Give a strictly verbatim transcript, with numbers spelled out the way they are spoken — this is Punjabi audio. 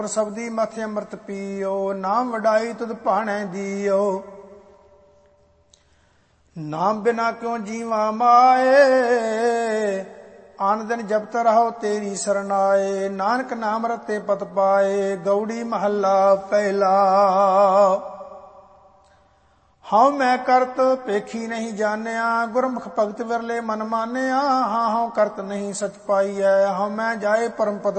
ਸਬਦੀ ਮਥਿ ਅੰਮ੍ਰਿਤ ਪੀਓ, ਨਾਮ ਵਡਾਈ ਤੁਧ ਭਾਣੈ ਦੀਓ। ਨਾਮ ਬਿਨਾ ਕਿਉ ਜੀਵਾ ਮਾਏ, ਆਨ ਦਿਨ ਜਪਤ ਰਹੋ ਤੇਰੀ ਸਰਨਾਏ। ਨਾਨਕ ਨਾਮ ਰਤੇ ਪਤ ਪਾਏ, ਗਉੜੀ ਮਹੱਲਾ ਪਹਿਲਾ। ਹਉ ਮੈਂ ਕਰਤ ਪੇਖੀ ਨਹੀਂ ਜਾਣਿਆ, ਗੁਰਮੁਖ ਭਗਤ ਵਿਰਲੇ ਮਨ ਮਾਨਿਆ। ਹਾਂ ਹਉ ਕਰਤ ਨਹੀਂ ਸਚ ਪਾਈਐ, ਹਉ ਮੈਂ ਜਾਏ ਪਰਮ ਪਦ